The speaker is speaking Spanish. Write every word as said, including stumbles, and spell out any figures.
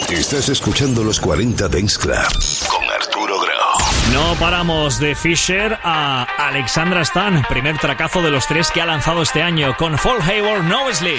Estás escuchando los cuarenta Dance Club con Arturo Grau. No paramos de Fisher a Alexandra Stan, primer tracazo de los tres que ha lanzado este año con Fall Hayward No Sleep.